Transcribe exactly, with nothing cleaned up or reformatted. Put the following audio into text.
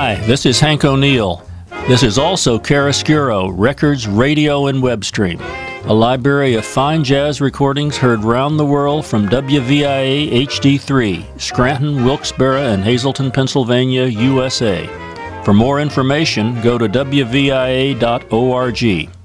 Hi, this is Hank O'Neill. This is also Chiaroscuro, Records, Radio, and Web Stream, a library of fine jazz recordings heard round the world from W V I A H D three, Scranton, Wilkes-Barre, and Hazleton, Pennsylvania, U S A. For more information, go to W V I A dot org.